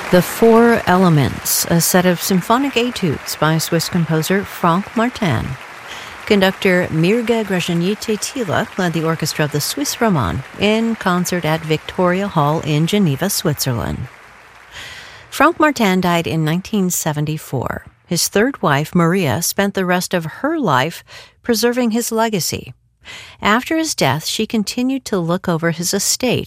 The Four Elements, a set of symphonic etudes by Swiss composer Franck Martin. Conductor Mirga Gražinytė-Tyla led the orchestra of the Swiss Roman in concert at Victoria Hall in Geneva, Switzerland. Franck Martin died in 1974. His third wife, Maria, spent the rest of her life preserving his legacy. After his death, she continued to look over his estate